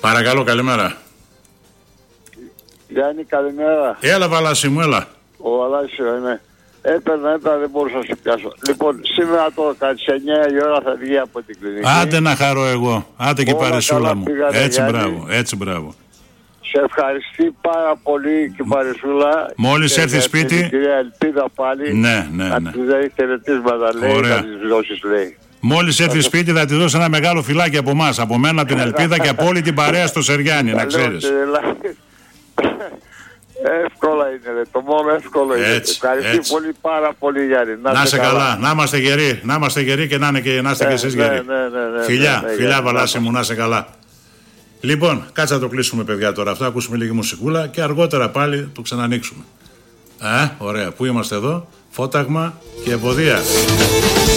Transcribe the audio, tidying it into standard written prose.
Παρακαλώ, καλημέρα. Γιάννη, καλημέρα. Έλα, Βαλάση μου, έλα. Ο Βαλάσιο είναι. Έπαιρνα, δεν μπορούσα να σου πιάσω. Λοιπόν, σήμερα το κάτι σε 9 η ώρα θα βγει από την κλινική. Άντε να χαρώ εγώ. Άντε και η Παρισούλα μου. Πήγατε, Έτσι, Γιάννη. μπράβο. Έτσι, μπράβο. Σε ευχαριστεί πάρα πολύ και η Παρισούλα. Μόλις έρθει σπίτι. Την κυρία Ελπίδα πάλι. Ναι. Να της λέει χαιρετίσματα, λέει. Ωραία. Να της δώσεις, λέει. Μόλις έρθει σπίτι θα τη δώσω ένα μεγάλο φυλάκι από εμάς. Από μένα, από την Ελπίδα και από όλη την παρέα στο Σεριάννη, να ξέρεις. Εύκολα είναι, ρε. Το μόνο εύκολο είναι. Ευχαριστώ πολύ, πάρα πολύ, Γιάννη. Να είστε καλά. Να είμαστε γεροί. Να είμαστε γεροί και να είστε και εσείς γεροί. Φιλιά, Βαλάση μου, να είστε καλά. Λοιπόν, κάτσε να το κλείσουμε, παιδιά, τώρα αυτό. Ακούσουμε λίγη μουσικούλα και αργότερα πάλι το ξανανοίξουμε. Ωραία. Πού είμαστε εδώ? Φώταγμα και Ευωδία.